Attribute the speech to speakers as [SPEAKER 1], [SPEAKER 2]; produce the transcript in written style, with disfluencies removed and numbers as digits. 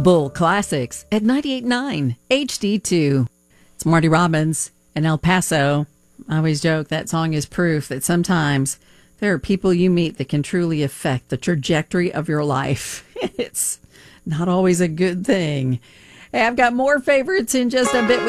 [SPEAKER 1] Bull Classics at 98.9 HD2. It's Marty Robbins in El Paso. I always joke that song is proof that sometimes there are people you meet that can truly affect the trajectory of your life. It's not always a good thing. Hey, I've got more favorites in just a bit with